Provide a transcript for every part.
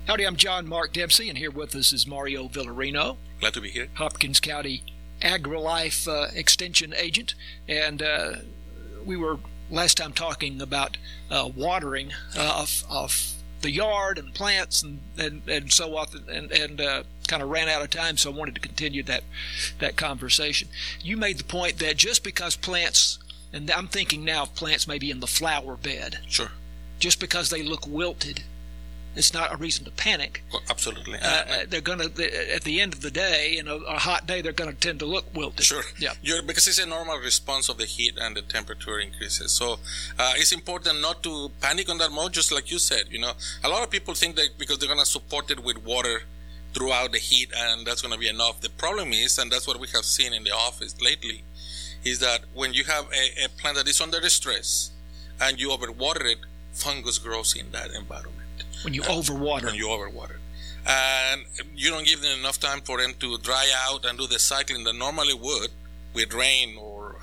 Howdy, I'm John Mark Dempsey, and here with us is Mario Villarino. Glad to be here. Hopkins County AgriLife Extension Agent. And we were last time talking about watering of the yard and plants and so on, and kind of ran out of time, so I wanted to continue that conversation. You made the point that just because plants, and I'm thinking now of plants maybe in the flower bed. Sure. Just because they look wilted, it's not a reason to panic. Well, absolutely. They're going to, at the end of the day, in a hot day, they're going to tend to look wilted. Sure. Yeah. Because it's a normal response of the heat and the temperature increases. So it's important not to panic on that mode, just like you said. A lot of people think that because they're going to support it with water throughout the heat and that's going to be enough. The problem is, and that's what we have seen in the office lately, is that when you have a plant that is under stress and you overwater it, fungus grows in that environment. When you overwater. When you overwater. And you don't give them enough time for them to dry out and do the cycling that normally would with rain or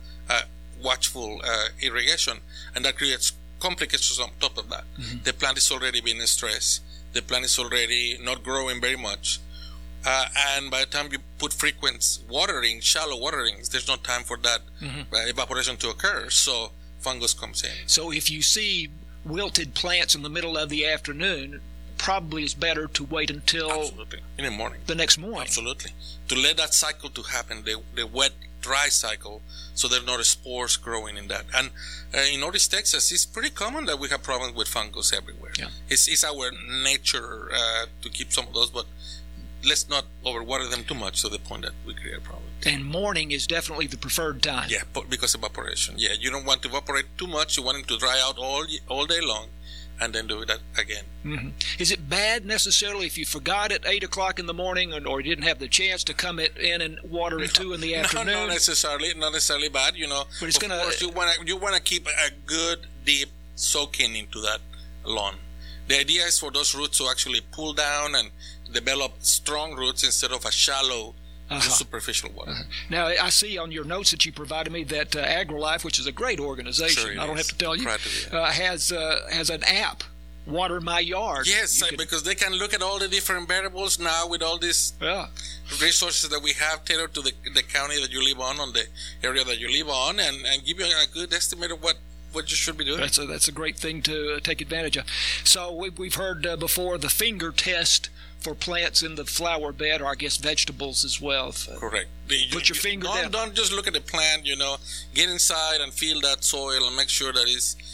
watchful irrigation. And that creates complications on top of that. Mm-hmm. The plant is already being stressed. The plant is already not growing very much. And by the time you put frequent watering, shallow waterings, there's no time for that evaporation to occur. So fungus comes in. So if you see wilted plants in the middle of the afternoon, probably it's better to wait until Absolutely. In the morning. The next morning. Absolutely. To let that cycle to happen, the wet, dry cycle, so there are no spores growing in that. And in Northeast Texas, it's pretty common that we have problems with fungus everywhere. Yeah. It's our nature to keep some of those, but let's not overwater them too much to the point that we create a problem. And morning is definitely the preferred time. Yeah, because evaporation. Yeah, you don't want to evaporate too much. You want them to dry out all day long and then do that again. Mm-hmm. Is it bad necessarily if you forgot at 8 o'clock in the morning or didn't have the chance to come in and water at 2 in the afternoon? No, not necessarily bad, But it's of course, you want to keep a good, deep soaking into that lawn. The idea is for those roots to actually pull down and develop strong roots instead of a shallow, superficial water. Now, I see on your notes that you provided me that AgriLife, which is a great organization, sure I don't have to tell you, has an app, Water My Yard. Yes, because they can look at all the different variables now with all these resources that we have tailored to the county that you live on the area that you live on, and give you a good estimate of what you should be doing. That's a great thing to take advantage of. So we've heard before the finger test for plants in the flower bed, or I guess vegetables as well. Correct. Put your finger down. Don't just look at the plant, Get inside and feel that soil and make sure that it's